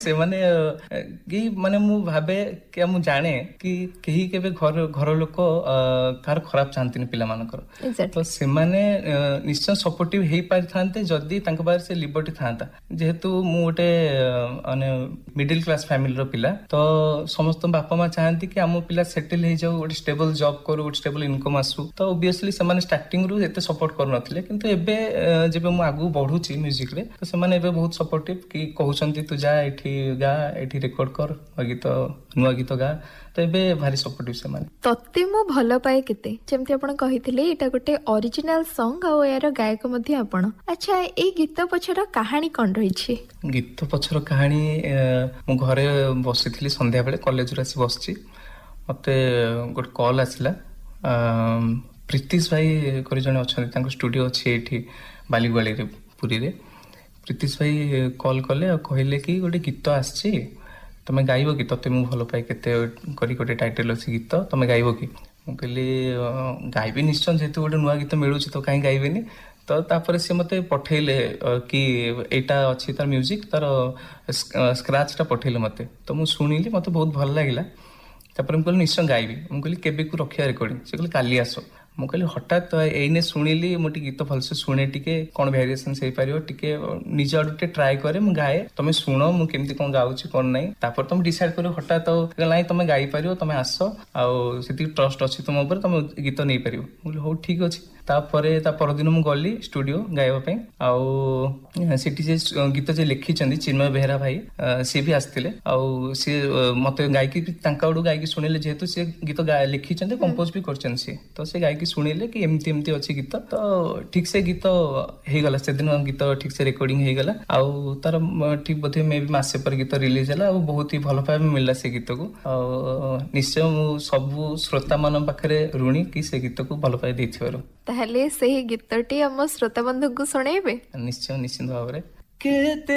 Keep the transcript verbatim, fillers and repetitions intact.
ସେମାନେ କି ମାନେ ମୁଁ ଭାବେ କି ମୁଁ ଜାଣେ କି କେହି କେବେ ଘର ଘର ଲୋକ କାହାର ଖରାପ ଚାହାନ୍ତିନି ପିଲାମାନଙ୍କର। ତ ସେମାନେ ନିଶ୍ଚୟ ସପୋର୍ଟିଭ ହେଇପାରିଥାନ୍ତେ ଯଦି ତାଙ୍କ ପାଖରେ ସେ ଲିବର୍ଟି ଥାନ୍ତା। ଯେହେତୁ ମୁଁ ଗୋଟେ ମାନେ ମିଡିଲ କ୍ଲାସ ଫ୍ୟାମିଲିର ପିଲା, ତ ସମସ୍ତ ବାପା ମା ଚାହାନ୍ତି କି ଆମ ପିଲା ସେଟେଲ ହେଇଯାଉ, ଗୋଟେ ଷ୍ଟେବଲ ଜବ କରୁ, ଗୋଟେ ଷ୍ଟେବଲ ଇନକମ ଆସୁ। ତ ଓବିୟସଲି ସେମାନେ ଷ୍ଟାର୍ଟିଂ ରୁ ଏତେ ସପୋର୍ଟ କରୁନଥିଲେ, କିନ୍ତୁ ଏବେ ଯେବେ ମୁଁ ଆଗକୁ ବଢୁଛି ମ୍ୟୁଜିକରେ, ତ ସେମାନେ ଏବେ ବହୁତ ସପୋର୍ଟିଭ କି କହୁଛନ୍ତି ତୁ ଯା ଏଠି ଗା, ଏଠି ରେକର୍ଡ କର, ଗୀତ ନୂଆ ଗୀତ ଗା। ତ ଏବେ ଭାରି ସପୋର୍ଟିଭ ସେମାନେ। ତତେ ମୁଁ ଭଲ ପାଏ କେତେ, ଯେମିତି ଆପଣ କହିଥିଲେ ଏଇଟା ଗୋଟେ ଅରିଜିନାଲ ସଙ୍ଗ ଆଉ ଏହାର ଗାୟକ ମଧ୍ୟ ଆପଣ। ଆଚ୍ଛା, ଏଇ ଗୀତ ପଛର କାହାଣୀ କଣ ରହିଛି? ଗୀତ ପଛର କାହାଣୀ, ମୁଁ ଘରେ ବସିଥିଲି ସନ୍ଧ୍ୟାବେଳେ, କଲେଜରୁ ଆସି ବସିଛି, ମତେ ଗୋଟେ କଲ୍ ଆସିଲା। ପ୍ରୀତିଶ ଭାଇ କରି ଜଣେ ଅଛନ୍ତି, ତାଙ୍କ ଷ୍ଟୁଡିଓ ଅଛି ଏଇଠି ବାଲିଗୁଆଳିରେ, ପୁରୀରେ। ପ୍ରୀତିଶ ଭାଇ କଲ୍ କଲେ ଆଉ କହିଲେ କି ଗୋଟେ ଗୀତ ଆସିଛି, ତମେ ଗାଇବ କି? ତତେ ମୁଁ ଭଲ ପାଏ କେତେ କରି ଗୋଟେ ଟାଇଟେଲ ଅଛି ଗୀତ, ତମେ ଗାଇବ କି? ମୁଁ କହିଲି ଗାଇବି ନିଶ୍ଚୟ, ଯେହେତୁ ଗୋଟେ ନୂଆ ଗୀତ ମିଳୁଛି ତ କାହିଁ ଗାଇବେନି। ତ ତାପରେ ସେ ମତେ ପଠେଇଲେ କି ଏଇଟା ଅଛି ତାର ମ୍ୟୁଜିକ, ତାର ସ୍କ୍ରାଚ ଟା ପଠେଇଲେ ମତେ। ତ ମୁଁ ଶୁଣିଲି, ମତେ ବହୁତ ଭଲ ଲାଗିଲା। ତାପରେ ମୁଁ କହିଲି ନିଶ୍ଚୟ ଗାଇବି। ମୁଁ କହିଲି କେବେକୁ ରଖିବା ରେକର୍ଡିଂ? ସେ କହିଲେ କାଲି ଆସ। ମୁଁ କହିଲି ହଠାତ୍ ଏଇନେ ଶୁଣିଲି, ମୁଁ ଟିକେ ଗୀତ ଭଲସେ ଶୁଣେ, ଟିକେ କଣ ଭେରିଏସନ ହେଇପାରିବ, ଟିକେ ନିଜ ଆଡୁ ଟିକେ ଟ୍ରାଏ କରେ, ମୁଁ ଗାଏ, ତମେ ଶୁଣ ମୁଁ କେମିତି କଣ ଗାଉଛି କଣ ନାହିଁ, ତାପରେ ତମେ ଡିସାଇଡ କରିବ। ହଠାତ୍ ଆଉ ନାଇଁ ତମେ ଗାଇପାରିବ, ତମେ ଆସ, ଆଉ ସେତିକି ଟ୍ରଷ୍ଟ ଅଛି ତମ ଉପରେ, ତମେ ଗୀତ ନେଇପାରିବ। ମୁଁ କହିଲି ହଉ ଠିକ ଅଛି। ତାପରେ ତା ପରଦିନ ମୁଁ ଗଲି ଷ୍ଟୁଡିଓ ଗାଇବା ପାଇଁ, ଆଉ ସେଠି ଯେ ଗୀତ ଯେ ଲେଖିଛନ୍ତି ଚିନ୍ମୟ ବେହେରା ଭାଇ, ସିଏ ବି ଆସିଥିଲେ। ଆଉ ସିଏ ମତେ ଗାଇକି ତାଙ୍କ ଆଡୁ ଗାଇକି ଶୁଣିଲେ, ଯେହେତୁ ସିଏ ଗୀତ ଲେଖିଛନ୍ତି, କମ୍ପୋଜ ବି କରିଛନ୍ତି ସିଏ, ତ ସେ ଗାଇକି ଶୁଣିଲେ କି ଏମିତି ଏମିତି ଅଛି ଗୀତ। ତ ଠିକ ସେ ଗୀତ ହେଇଗଲା, ସେଦିନ ଗୀତ ଠିକ ସେ ରେକର୍ଡିଂ ହେଇଗଲା। ଆଉ ତାର ଠିକ ବୋଧେ ମେ ବି ମାସେ ପରେ ଗୀତ ରିଲିଜ ହେଲା, ଆଉ ବହୁତ ହି ଭଲ ପାଇବା ମିଳିଲା ସେ ଗୀତକୁ। ଆଉ ନିଶ୍ଚୟ ମୁଁ ସବୁ ଶ୍ରୋତା ମାନଙ୍କ ପାଖରେ ଋଣୀ କି ସେ ଗୀତକୁ ଭଲ ପାଇ ଦେଇଥିବାରୁ। ତାହେଲେ ସେହି ଗୀତଟି ଆମ ଶ୍ରୋତା ବନ୍ଧୁଙ୍କୁ ଶୁଣେଇବେ? ନିଶ୍ଚୟ, ନିଶ୍ଚିନ୍ତ ଭାବରେ। କେତେ